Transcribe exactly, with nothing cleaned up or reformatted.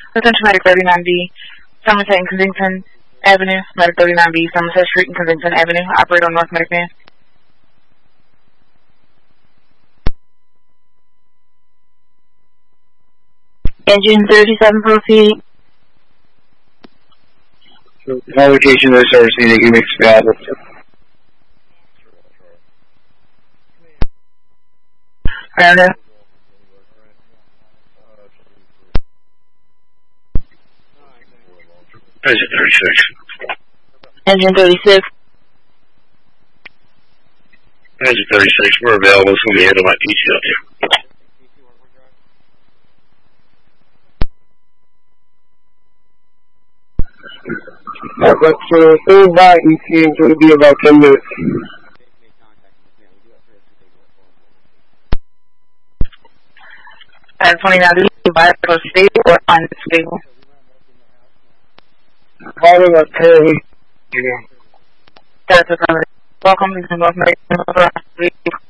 Attention Medic thirty-nine B, Somerset and Kensington Avenue. Medic thirty-nine B, Somerset Street and Kensington Avenue. Operate on North Medic Van. Engine thirty-seven, proceed. My location is servicing the Unix Scout. Roger. Engine thirty-six. Engine thirty-six. Engine thirty-six, we're available. It's going to be handled by P C W. Uh, but for the third by E T, it's going to be about ten minutes. Uh, twenty-nine B, vital stable or unstable? Vital or currently. That's a Welcome to North Medic.